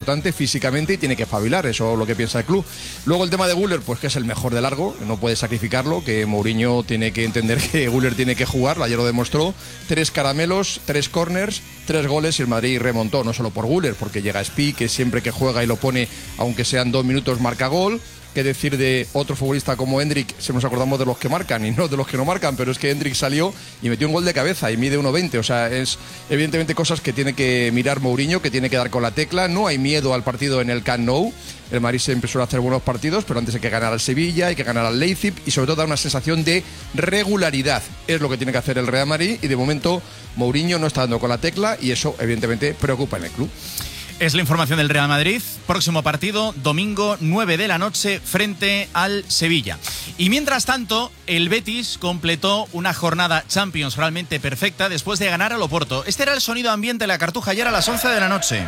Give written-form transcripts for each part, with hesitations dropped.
importante físicamente y tiene que espabilar, eso es lo que piensa el club. Luego el tema de Güler, pues que es el mejor de largo, no puede sacrificarlo, que Mourinho tiene que entender que Güler tiene que jugar, ayer lo demostró, 3 caramelos, 3 corners, 3 goles y el Madrid remontó, no solo por Güler, porque llega Spi, que siempre que juega y lo pone, aunque sean 2 minutos, marca gol. Qué decir de otro futbolista como Hendrik, si nos acordamos de los que marcan y no de los que no marcan, pero es que Hendrik salió y metió un gol de cabeza y mide 1,20, o sea, es evidentemente cosas que tiene que mirar Mourinho, que tiene que dar con la tecla. No hay miedo al partido en el Camp Nou, el Madrid siempre suele hacer buenos partidos, pero antes hay que ganar al Sevilla, hay que ganar al Leipzig y sobre todo dar una sensación de regularidad, es lo que tiene que hacer el Real Madrid y de momento Mourinho no está dando con la tecla y eso evidentemente preocupa en el club. Es la información del Real Madrid. Próximo partido, domingo 9 de la noche, frente al Sevilla. Y mientras tanto, el Betis completó una jornada Champions realmente perfecta después de ganar al Oporto. Este era el sonido ambiente de la Cartuja ayer a las 11 de la noche.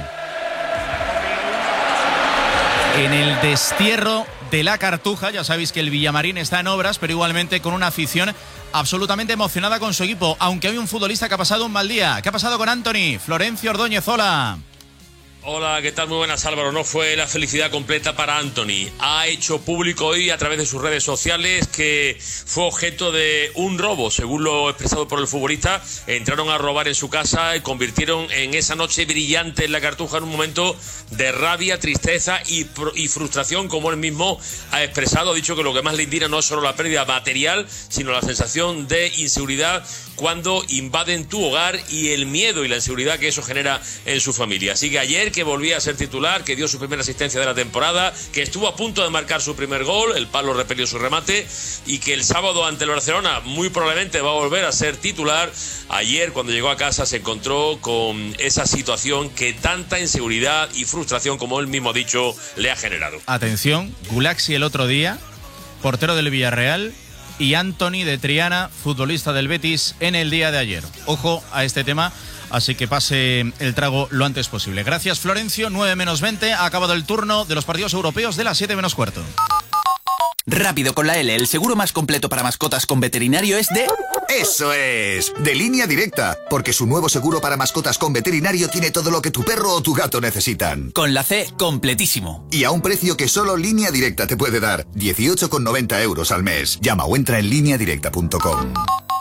En el destierro de la Cartuja, ya sabéis que el Villamarín está en obras, pero igualmente con una afición absolutamente emocionada con su equipo, aunque hay un futbolista que ha pasado un mal día. ¿Qué ha pasado con Anthony? Florencio Ordóñez, hola. Hola, ¿qué tal? Muy buenas, Álvaro. No fue la felicidad completa para Anthony. Ha hecho público hoy a través de sus redes sociales que fue objeto de un robo, según lo expresado por el futbolista. Entraron a robar en su casa y convirtieron en esa noche brillante en la Cartuja en un momento de rabia, tristeza y frustración, como él mismo ha expresado. Ha dicho que lo que más le indigna no es solo la pérdida material, sino la sensación de inseguridad cuando invaden tu hogar y el miedo y la inseguridad que eso genera en su familia. Así que ayer, que volvía a ser titular, que dio su primera asistencia de la temporada, que estuvo a punto de marcar su primer gol, el palo repelió su remate, y que el sábado ante el Barcelona muy probablemente va a volver a ser titular. Ayer, cuando llegó a casa, se encontró con esa situación que tanta inseguridad y frustración, como él mismo ha dicho, le ha generado. Atención, Gulaxi el otro día, portero del Villarreal, y Anthony de Triana, futbolista del Betis, en el día de ayer. Ojo a este tema, así que pase el trago lo antes posible. Gracias, Florencio. 9 menos 20, ha acabado el turno de los partidos europeos de las 7 menos cuarto. Rápido con la L, el seguro más completo para mascotas con veterinario es de... ¡Eso es! De Línea Directa, porque su nuevo seguro para mascotas con veterinario tiene todo lo que tu perro o tu gato necesitan. Con la C, completísimo. Y a un precio que solo Línea Directa te puede dar, 18,90 € al mes. Llama o entra en lineadirecta.com.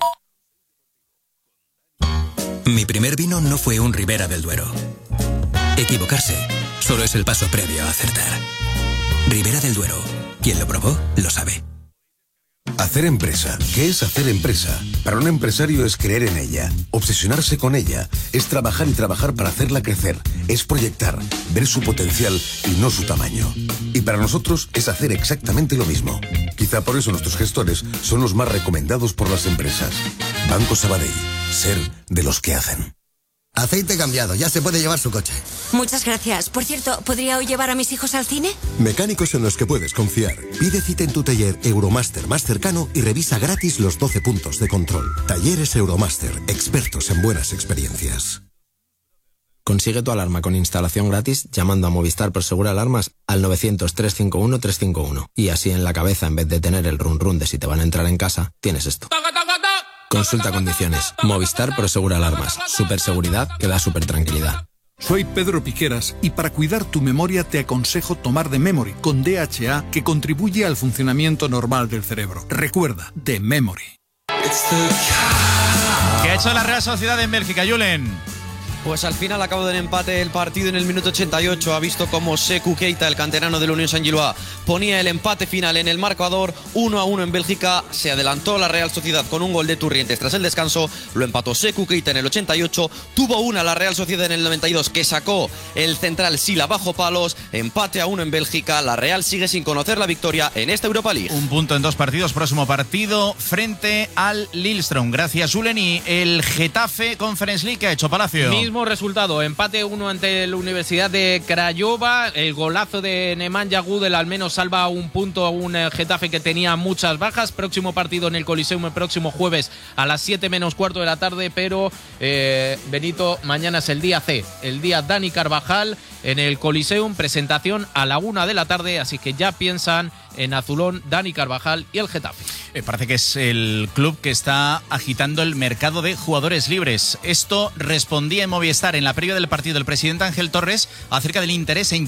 Mi primer vino no fue un Ribera del Duero. Equivocarse solo es el paso previo a acertar. Ribera del Duero. Quien lo probó, lo sabe. Hacer empresa. ¿Qué es hacer empresa? Para un empresario es creer en ella, obsesionarse con ella, es trabajar y trabajar para hacerla crecer, es proyectar, ver su potencial y no su tamaño. Y para nosotros es hacer exactamente lo mismo. Quizá por eso nuestros gestores son los más recomendados por las empresas. Banco Sabadell. Ser de los que hacen. Aceite cambiado, ya se puede llevar su coche. Muchas gracias. Por cierto, ¿podría hoy llevar a mis hijos al cine? Mecánicos en los que puedes confiar. Pide cita en tu taller Euromaster más cercano y revisa gratis los 12 puntos de control. Talleres Euromaster, expertos en buenas experiencias. Consigue tu alarma con instalación gratis llamando a Movistar Prosegur Alarmas al 900-351-351. Y así en la cabeza, en vez de tener el run run de si te van a entrar en casa, tienes esto. Consulta condiciones. Movistar Prosegur Alarmas. Superseguridad que da super tranquilidad. Soy Pedro Piqueras y para cuidar tu memoria te aconsejo tomar The Memory con DHA, que contribuye al funcionamiento normal del cerebro. Recuerda, The Memory. ¿Qué ha hecho la Real Sociedad en Bélgica, Julen? Pues al final acabó del empate el partido en el minuto 88. Ha visto como Sekou Keita, el canterano del Unión Saint-Gilloise, ponía el empate final en el marcador. 1-1 en Bélgica. Se adelantó la Real Sociedad con un gol de Turrientes tras el descanso. Lo empató Sekou Keita en el 88. Tuvo una la Real Sociedad en el 92 que sacó el central Sila bajo palos. Empate a 1 en Bélgica. La Real sigue sin conocer la victoria en esta Europa League. Un punto en 2 partidos. Próximo partido frente al Lillestrøm. Gracias, Julen. Y el Getafe Conference League, que ha hecho Palacio. Mismo resultado, empate 1 ante la Universidad de Craiova. El golazo de Nemanja Gudel al menos salva un punto a un Getafe que tenía muchas bajas. Próximo partido en el Coliseum el próximo jueves a las 7 menos cuarto de la tarde, pero Benito, mañana es el día C, el día Dani Carvajal en el Coliseum, presentación a la 1 de la tarde, así que ya piensan en azulón Dani Carvajal y el Getafe. Parece que es el club que está agitando el mercado de jugadores libres. Esto respondía en Movistar en la previa del partido el presidente Ángel Torres acerca del interés en